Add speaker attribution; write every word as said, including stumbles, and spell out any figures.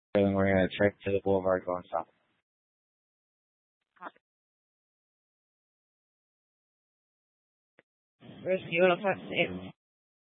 Speaker 1: and we're gonna trek to the boulevard going south.
Speaker 2: Risky, you want to say?